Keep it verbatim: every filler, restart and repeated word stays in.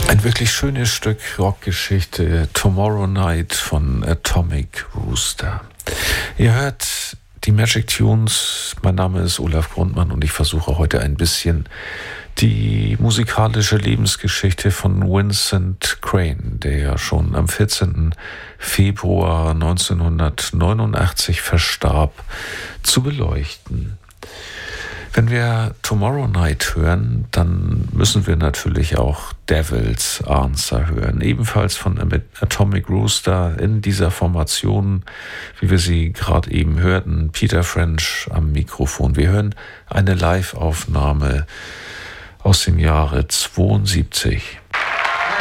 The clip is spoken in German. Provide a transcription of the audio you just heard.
Ein wirklich schönes Stück Rockgeschichte, Tomorrow Night von Atomic Rooster. Ihr hört die Magic Tunes. Mein Name ist Olaf Grundmann und ich versuche heute ein bisschen die musikalische Lebensgeschichte von Vincent Crane, der ja schon am vierzehnten Februar neunzehnhundertneunundachtzig verstarb, zu beleuchten. Wenn wir Tomorrow Night hören, dann müssen wir natürlich auch Devil's Answer hören. Ebenfalls von Atomic Rooster in dieser Formation, wie wir sie gerade eben hörten. Peter French am Mikrofon. Wir hören eine Live-Aufnahme aus dem Jahre zweiundsiebzig.